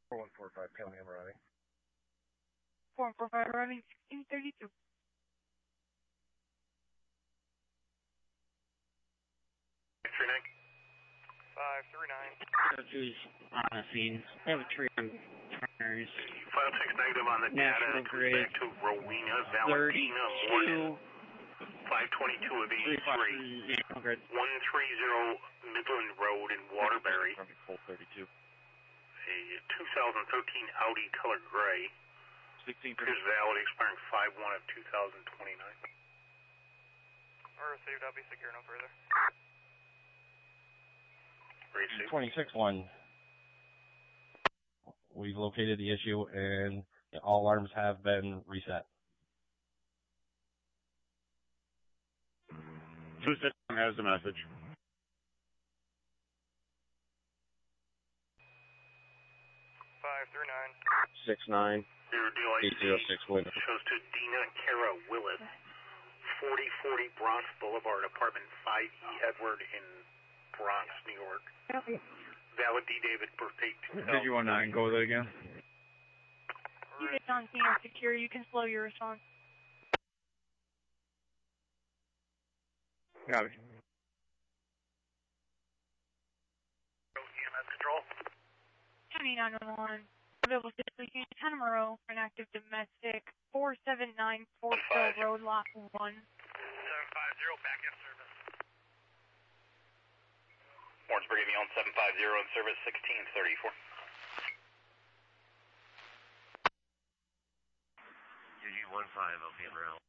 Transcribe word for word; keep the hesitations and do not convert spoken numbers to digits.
four one four five, Palmy, I'm arriving. four one four five, arriving sixteen thirty-two. five three nine. Judges on the scene. I have a tree on tires. five six negative on the National data. Grid. Back to Rowena, Valentina, Morton. five twenty-two of eighty-three. National Grid. one thirty Midland Road in Waterbury. thirty-two. A two thousand thirteen Audi color gray. sixteen Appears valid, expiring five one of two thousand twenty-nine. Or received, I'll be secure no further. Received. twenty-six one. We've located the issue and all alarms have been reset. Two system has the message. five three nine. six nine. Zero deal eight zero six window. Shows to Dina Kara Willis, forty forty Bronx Boulevard, apartment five E Edward in Bronx, New York. Valid D. David, birthday two thousand. Did you want to go with it again? Units on scene are secure. You can slow your response. Got it. E M S control. County nine one one. Available safely unit ten Monroe for an active domestic. four seven nine Fort Hill Road, lot one. seven five zero, back in service. Warrensburg, give me on seven five zero in service sixteen thirty-four. U G one five, L P M R L.